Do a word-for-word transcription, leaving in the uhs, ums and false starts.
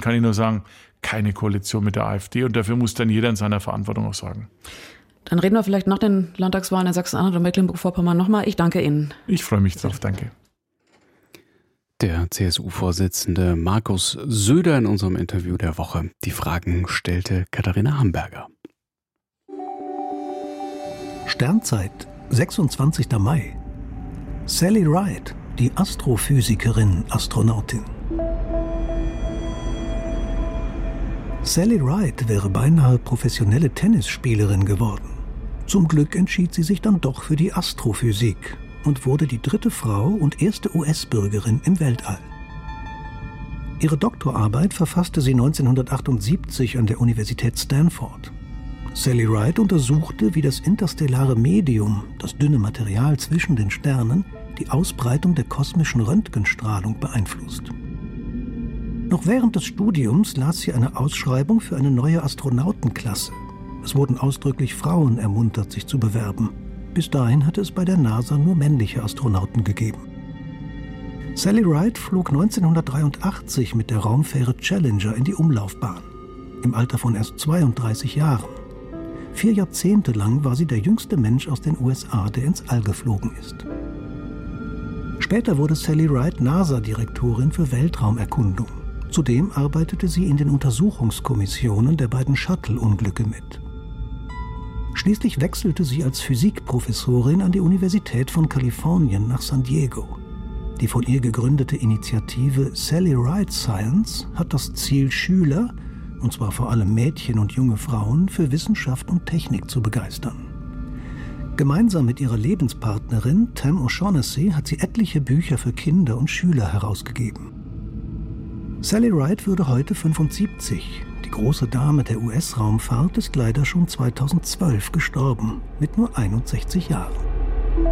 kann ich nur sagen, keine Koalition mit der AfD und dafür muss dann jeder in seiner Verantwortung auch sorgen. Dann reden wir vielleicht nach den Landtagswahlen in Sachsen-Anhalt und Mecklenburg-Vorpommern nochmal. Ich danke Ihnen. Ich freue mich drauf, danke. Der C S U-Vorsitzende Markus Söder in unserem Interview der Woche. Die Fragen stellte Katharina Hamburger. Sternzeit, sechsundzwanzigster Mai. Sally Ride, die Astrophysikerin, Astronautin. Sally Ride wäre beinahe professionelle Tennisspielerin geworden. Zum Glück entschied sie sich dann doch für die Astrophysik und wurde die dritte Frau und erste U S-Bürgerin im Weltall. Ihre Doktorarbeit verfasste sie neunzehnhundertachtundsiebzig an der Universität Stanford. Sally Ride untersuchte, wie das interstellare Medium, das dünne Material zwischen den Sternen, die Ausbreitung der kosmischen Röntgenstrahlung beeinflusst. Noch während des Studiums las sie eine Ausschreibung für eine neue Astronautenklasse. Es wurden ausdrücklich Frauen ermuntert, sich zu bewerben. Bis dahin hatte es bei der NASA nur männliche Astronauten gegeben. Sally Ride flog neunzehnhundertdreiundachtzig mit der Raumfähre Challenger in die Umlaufbahn. Im Alter von erst zweiunddreißig Jahren. Vier Jahrzehnte lang war sie der jüngste Mensch aus den U S A, der ins All geflogen ist. Später wurde Sally Ride NASA-Direktorin für Weltraumerkundung. Zudem arbeitete sie in den Untersuchungskommissionen der beiden Shuttle-Unglücke mit. Schließlich wechselte sie als Physikprofessorin an die Universität von Kalifornien nach San Diego. Die von ihr gegründete Initiative Sally Ride Science hat das Ziel, Schüler, und zwar vor allem Mädchen und junge Frauen, für Wissenschaft und Technik zu begeistern. Gemeinsam mit ihrer Lebenspartnerin Tam O'Shaughnessy hat sie etliche Bücher für Kinder und Schüler herausgegeben. Sally Ride würde heute fünfundsiebzig. Die große Dame der U S-Raumfahrt ist leider schon zweitausendzwölf gestorben, mit nur einundsechzig Jahren.